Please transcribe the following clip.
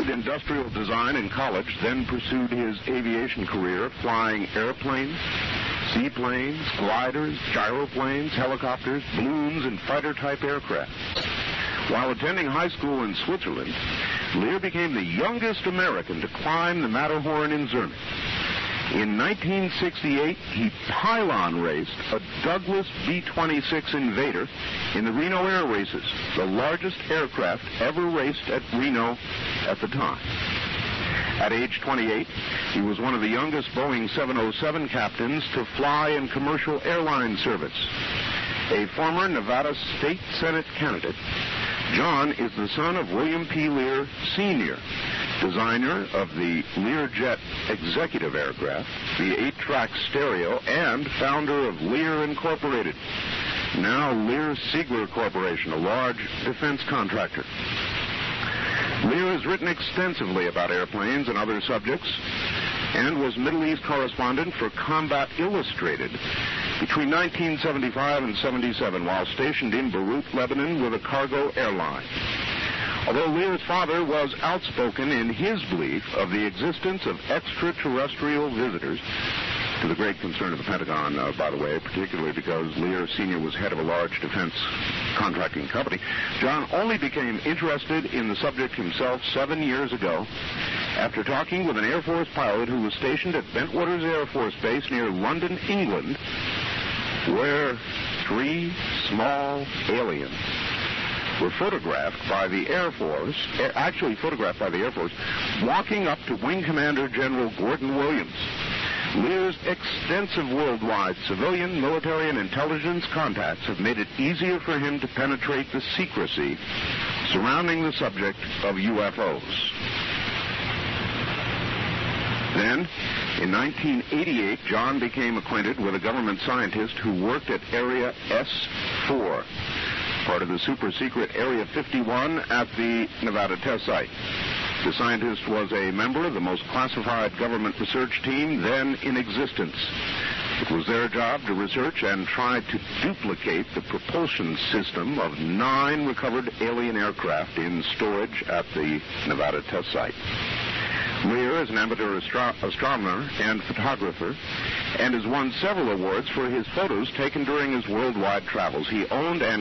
Industrial design in college, then pursued his aviation career flying airplanes, seaplanes, gliders, gyroplanes, helicopters, balloons, and fighter-type aircraft. While attending high school in Switzerland, Lear became the youngest American to climb the Matterhorn in Zurich. In 1968, he pylon raced a Douglas B-26 Invader in the Reno Air Races, the largest aircraft ever raced at Reno at the time. At age 28, he was one of the youngest Boeing 707 captains to fly in commercial airline service. A former Nevada State Senate candidate, John is the son of William P. Lear, Sr., designer of the Learjet executive aircraft, the 8-track stereo, and founder of Lear Incorporated, now Lear Siegler Corporation, a large defense contractor. Lear has written extensively about airplanes and other subjects, and was Middle East correspondent for Combat Illustrated between 1975 and 77, while stationed in Beirut, Lebanon, with a cargo airline. Although Lear's father was outspoken in his belief of the existence of extraterrestrial visitors, to the great concern of the Pentagon, by the way, particularly because Lear Sr. was head of a large defense contracting company, John only became interested in the subject himself 7 years ago after talking with an Air Force pilot who was stationed at Bentwaters Air Force Base near London, England, where 3 small aliens were photographed by the Air Force, walking up to Wing Commander General Gordon Williams. Lear's extensive worldwide civilian, military, and intelligence contacts have made it easier for him to penetrate the secrecy surrounding the subject of UFOs. Then, in 1988, John became acquainted with a government scientist who worked at Area S4, part of the super-secret Area 51 at the Nevada test site. The scientist was a member of the most classified government research team then in existence. It was their job to research and try to duplicate the propulsion system of 9 recovered alien aircraft in storage at the Nevada test site. Lear is an amateur astronomer and photographer and has won several awards for his photos taken during his worldwide travels. He owned and